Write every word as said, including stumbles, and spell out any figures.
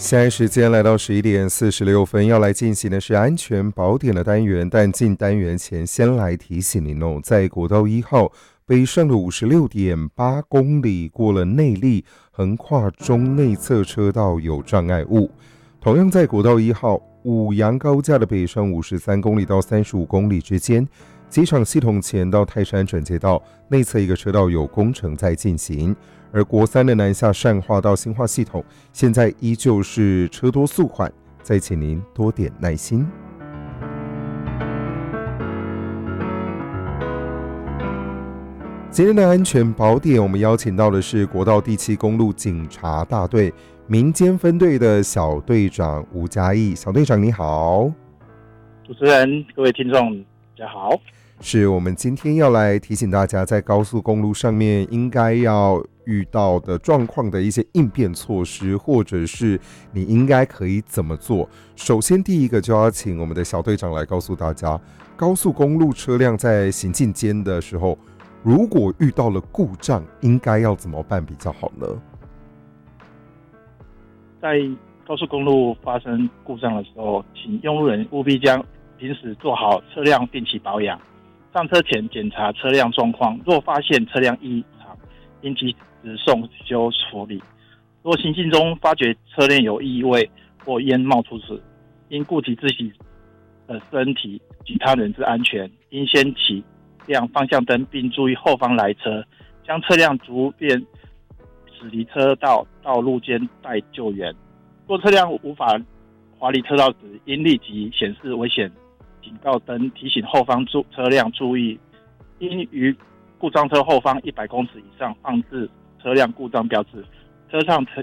现在时间来到十一点四十六分，要来进行的是安全宝典的单元。但进单元前，先来提醒您哦，在国道一号北上的五十六点八公里过了内坜，横跨中内侧车道有障碍物。同样在国道一号五杨高架的北上五十三公里到三十五公里之间，机场系统前到泰山转接道内侧一个车道有工程在进行。而国三的南下善化到新化系统，现在依旧是车多速缓，再请您多点耐心。今天的安全宝典，我们邀请到的是国道第七公路警察大队民间分队的小队长吴嘉义。小队长你好。 主持人，各位听众大家好。 是我们今天要来提醒大家，在高速公路上面应该要遇到的状况的一些应变措施，或者是你应该可以怎么做。首先第一个就要请我们的小队长来告诉大家，高速公路车辆在行进间的时候，如果遇到了故障，应该要怎么办比较好呢？ 在高速公路发生故障的时候，请用路人务必将平时做好车辆定期保养，上车前检查车辆状况，若发现车辆异常，应及时送修处理。若行进中发觉车辆有异味或烟冒出时，应顾及自己的身体及他人之安全，应先启亮方向灯，并注意后方来车，将车辆逐便驶离车道到路肩待救援。若车辆无法滑离车道时，应立即显示危险警告灯，提醒后方车辆注意，应于故障车后方一百公尺以上放置车辆故障标志，车上